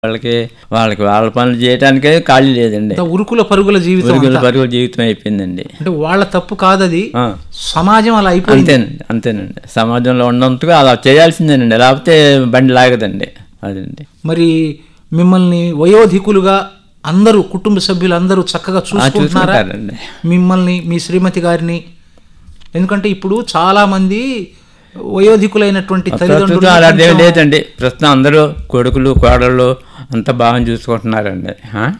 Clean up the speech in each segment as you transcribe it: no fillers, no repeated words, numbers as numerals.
వాళ్ళకి వాళ్ళ పనులు చేయడానికే ఖాళీ లేదండి. ఉరుకుల పరుగుల జీవితం అయిపోయిందండి. అంటే వాళ్ళ తప్పు కాదది, సమాజం అలా అయిపోయింది. అంతేనండి. సమాజంలో ఉన్నందుకు అలా చేయాల్సిందేనండి, లేకపోతే బండి లాగదండి. అదండి. మరి మిమ్మల్ని వయోధికులుగా అందరూ కుటుంబ సభ్యులందరూ చక్కగా చూసుకుంటున్నారా మిమ్మల్ని, మీ శ్రీమతి గారిని? ఎందుకంటే ఇప్పుడు చాలా మంది వయోధికులైనటువంటి తల్లిదండ్రులు అలాంటివి లేదండి. ప్రస్తుతం అందరూ కొడుకులు కోడళ్ళు అంతా బాగా చూసుకుంటున్నారండి.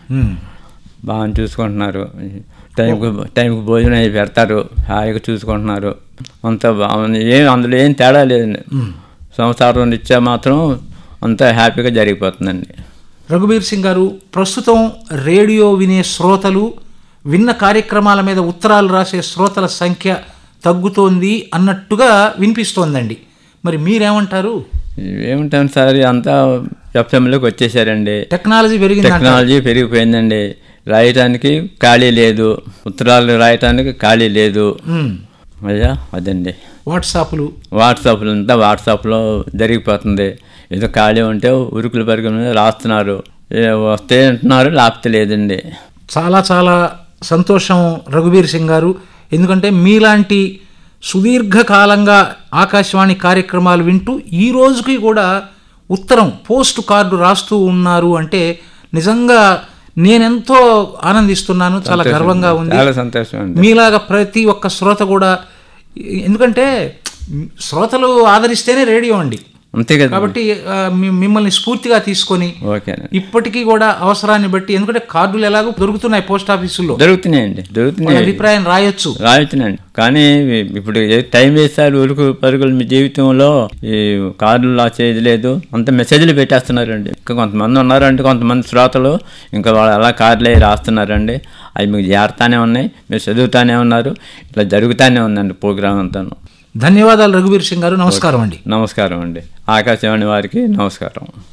బాగా చూసుకుంటున్నారు. టైంకి భోజనం అవి పెడతారు, హాయిగా చూసుకుంటున్నారు. అంతా అందులో ఏం తేడా లేదండి. సంసారం రీత్యా మాత్రం అంతా హ్యాపీగా జరిగిపోతుందండి. రఘుబీర్ సింగ్ గారు, ప్రస్తుతం రేడియో వినే శ్రోతలు, విన్న కార్యక్రమాల మీద ఉత్తరాలు రాసే శ్రోతల సంఖ్య తగ్గుతోంది అన్నట్టుగా వినిపిస్తోందండి. మరి మీరేమంటారు? ఏమంటాను సార్, అంతా ఎఫ్ఎంలోకి వచ్చేసారండి. టెక్నాలజీ పెరిగిపోయిందండి. రాయటానికి ఖాళీ లేదు, ఉత్తరాలు రాయటానికి ఖాళీ లేదు. అయ్యా అదండి. వాట్సాప్లో జరిగిపోతుంది. ఏదో ఖాళీ ఉంటే ఉరుకులు పరుగుల మీద రాస్తున్నారు, వస్తే అంటున్నారు, లేకపోతే లేదండి. చాలా చాలా సంతోషం రఘుబీర్ సింగ్ గారు. ఎందుకంటే మీలాంటి సుదీర్ఘకాలంగా ఆకాశవాణి కార్యక్రమాలు వింటూ ఈ రోజుకి కూడా ఉత్తరం, పోస్ట్ కార్డు రాస్తూ ఉన్నారు అంటే నిజంగా నేనెంతో ఆనందిస్తున్నాను, చాలా గర్వంగా ఉంది. చాలా సంతోషం. మీలాగా ప్రతి ఒక్క శ్రోత కూడా, ఎందుకంటే శ్రోతలు ఆదరిస్తేనే రేడియో అండి, అంతే కదా. కాబట్టి మిమ్మల్ని స్ఫూర్తిగా తీసుకొని ఇప్పటికీ కూడా అవసరాన్ని బట్టి, ఎందుకంటే కార్డులు ఎలాగో దొరుకుతున్నాయి పోస్ట్ ఆఫీసుల్లో, దొరుకుతున్నాయండి. అభిప్రాయం రాయొచ్చునండి. కానీ ఇప్పుడు టైం వేస్తారు ఉరుకు పరుగులు. మీ జీవితంలో ఈ కార్డులు రాసేది లేదు, అంత మెసేజ్లు పెట్టేస్తున్నారండి. ఇంకా కొంతమంది ఉన్నారంటే, కొంతమంది శ్రోతలు ఇంకా వాళ్ళు అలా కార్డులే రాస్తున్నారండి. అవి మీకు చేరుతానే ఉన్నాయి, మీరు చదువుతానే ఉన్నారు, ఇట్లా జరుగుతూనే ఉందండి ప్రోగ్రామ్ అంతాను. ధన్యవాదాలు రఘుబీర్ సింగ్ గారు. నమస్కారం అండి. నమస్కారం అండి. ఆకాశవాణి వారికి నమస్కారం.